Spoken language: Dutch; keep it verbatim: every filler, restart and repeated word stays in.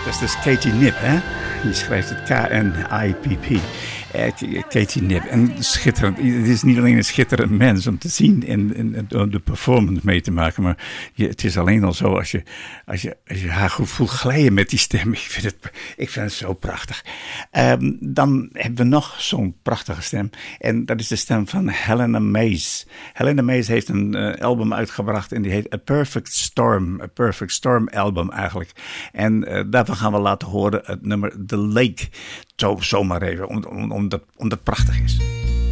Dat is dus Katie Knibb, hè? Je schrijft het K N I P P. Uh, Katie Knibb. En schitterend. Het is niet alleen een schitterend mens om te zien en, en, en de performance mee te maken. Maar je, het is alleen al zo als je, als, je, als je haar goed voelt glijden met die stem. Ik vind het, ik vind het zo prachtig. Um, dan hebben we nog zo'n prachtige stem. En dat is de stem van Helena Mays. Helena Mays heeft een uh, album uitgebracht en die heet A Perfect Storm. A Perfect Storm album eigenlijk. En uh, daarvan gaan we laten horen het nummer The Lake. Zo, zomaar even, om, om, omdat, omdat het prachtig is.